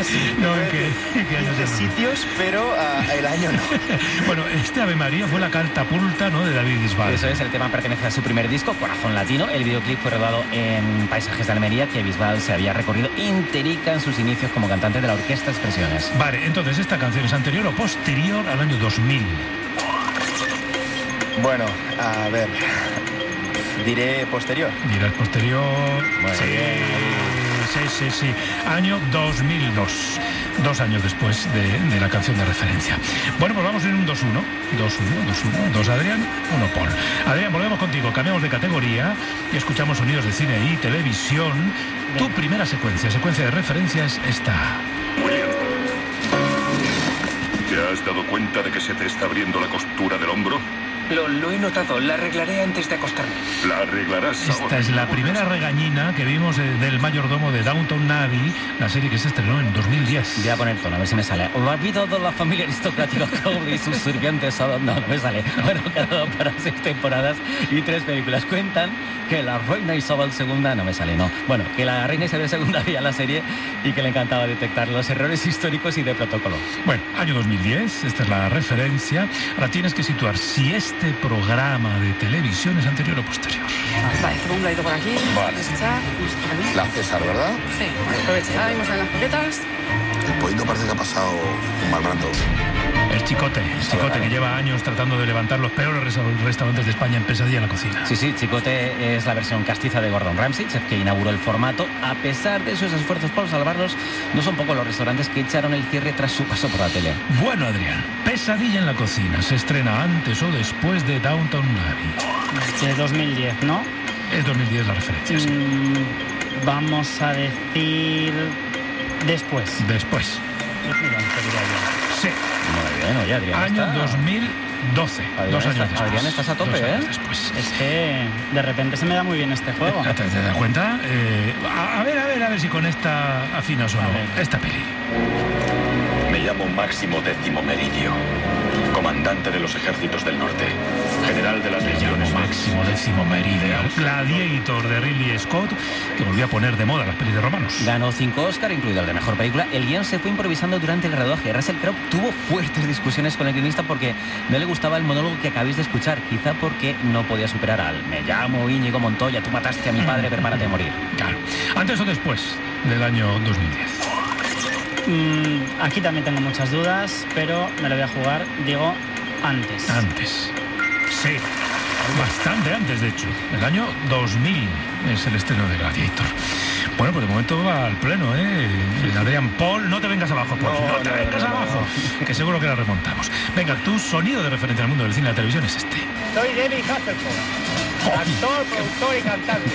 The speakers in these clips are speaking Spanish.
No, ¿qué año 15 sitios, pero el año no. Bueno, este Ave María fue la catapulta, ¿no?, de David Bisbal. Eso es, el tema pertenece a su primer disco, Corazón Latino. El videoclip fue rodado en paisajes de Almería, que Bisbal se había recorrido interica en sus inicios como cantante de la Orquesta Expresiones. Vale, entonces, ¿esta canción es anterior o posterior al año 2000? Bueno, a ver, diré posterior. Dirás posterior. Bueno, Sí. Año 2002. 2 años después de la canción de referencia. Bueno, pues vamos en un 2-1. 2 Adrián, 1 Paul. Adrián, volvemos contigo. Cambiamos de categoría y escuchamos sonidos de cine y televisión. Tu primera secuencia de referencia es esta. William, ¿te has dado cuenta de que se te está abriendo la costura del hombro? Lo he notado, la arreglaré antes de acostarme. La arreglarás ahora. Esta es la primera regañina que vimos del mayordomo de Downton Abbey, la serie que se estrenó en 2010. Voy a poner tono, a ver si me sale. La vida de la familia aristocrática Crowley y sus sirvientes. No me sale. Bueno, quedado para 6 temporadas y 3 películas. Cuentan que la reina Isabel II... No me sale, no. Bueno, que la reina Isabel II veía la serie y que le encantaba detectar los errores históricos y de protocolo. Bueno, año 2010, esta es la referencia. Ahora tienes que situar si este programa de televisión es anterior o posterior. Vale, tengo un ladito por aquí. Vale. La César, ¿verdad? Sí, aproveche. Ahora mismo salen las croquetas. El pollito parece que ha pasado un mal rato. El Chicote que lleva años tratando de levantar los peores restaurantes de España en Pesadilla en la cocina. Sí, Chicote es la versión castiza de Gordon Ramsay, chef que inauguró el formato. A pesar de sus esfuerzos por salvarlos, no son pocos los restaurantes que echaron el cierre tras su paso por la tele. Bueno, Adrián, Pesadilla en la cocina se estrena antes o después de Downton Abbey. De 2010, ¿no? Es 2010 la referencia, sí. Vamos a decir después. Después. 2011, diría yo. Sí. Muy bien, oye, Adrián. Año 2012. Adrián 2 años está, después. Adrián, estás a tope, 2 años ¿eh? después. Es que de repente se me da muy bien este juego. ¿Te das cuenta? A ver si con esta afinas o no. Esta peli. Me llamo Máximo Décimo Meridio, comandante de los ejércitos del norte, general de las legiones. Máximo Décimo Meridio, Gladiator de Ridley Scott, que volvió a poner de moda las pelis de romanos. Ganó 5 Oscar, incluido el de mejor película. El guión se fue improvisando durante el rodaje. Russell Crowe tuvo fuertes discusiones con el guionista porque no le gustaba el monólogo que acabáis de escuchar, quizá porque no podía superar al "me llamo Íñigo Montoya, tú mataste a mi padre, prepárate a morir". Claro. ¿Antes o después del año 2010? Aquí también tengo muchas dudas, pero me lo voy a jugar, digo, antes. Antes. Sí. Bastante antes, de hecho. El año 2000 es el estreno de Gladiator. Bueno, pues de momento va al pleno, ¿eh? Adrián, Paul, no te vengas abajo, Paul. No te vengas abajo. Que seguro que la remontamos. Venga, tu sonido de referencia al mundo del cine y la televisión es este. Soy David Hasselhoff, actor, productor y cantante.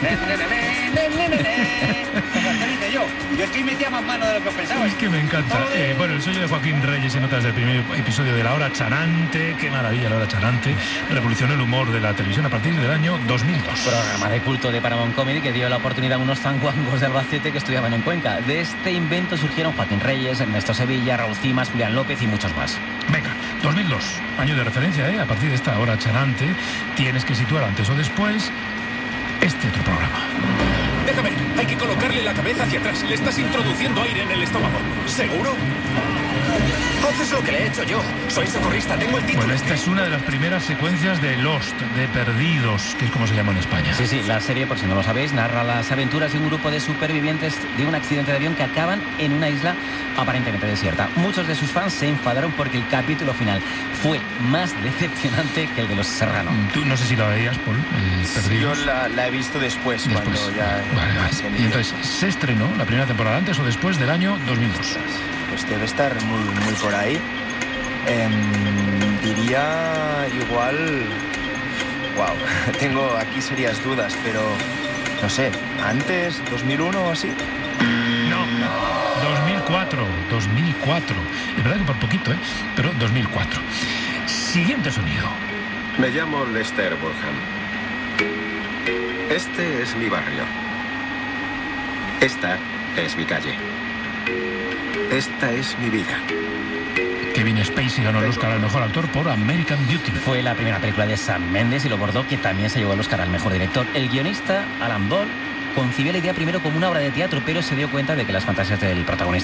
Yo estoy metida más mano de lo que os pensabais. Es que me encanta. Bueno, el sello de Joaquín Reyes en notas del primer episodio de La Hora Charante. Qué maravilla, La Hora Charante. Revolucionó el humor de la televisión a partir del año 2002. Programa de culto de Paramount Comedy que dio la oportunidad a unos zanguangos de Albacete que estudiaban en Cuenca. De este invento surgieron Joaquín Reyes, Ernesto Sevilla, Raúl Cimas, Julián López y muchos más. Venga, 2002, año de referencia, ¿eh? A partir de esta Hora Charante tienes que situar antes o después este otro programa. Déjame, hay que colocarle la cabeza hacia atrás. Le estás introduciendo aire en el estómago. ¿Seguro? Haces lo que le he hecho yo. Soy socorrista, tengo el título. Bueno, esta es una de las primeras secuencias de Lost, de Perdidos, que es como se llama en España. Sí, la serie, por si no lo sabéis, narra las aventuras de un grupo de supervivientes de un accidente de avión que acaban en una isla aparentemente desierta. Muchos de sus fans se enfadaron porque el capítulo final fue más decepcionante que el de Los Serrano. Tú no sé si la veías, Paul, Perdidos. Yo la he visto después. Cuando ya... Vale. Y entonces, ¿se estrenó la primera temporada antes o después del año 2002? Pues debe estar muy por ahí. Diría igual... Wow, tengo aquí serias dudas, pero no sé, ¿antes? ¿2001 o así? No, 2004. Es verdad que por poquito, ¿eh? Pero 2004. Siguiente sonido. Me llamo Lester Burham. Este es mi barrio. Esta es mi calle. Esta es mi vida. Kevin Spacey ganó el Oscar al mejor actor por American Beauty. Fue la primera película de Sam Mendes y lo bordó, que también se llevó el Oscar al mejor director. El guionista, Alan Ball, concibió la idea primero como una obra de teatro, pero se dio cuenta de que las fantasías del protagonista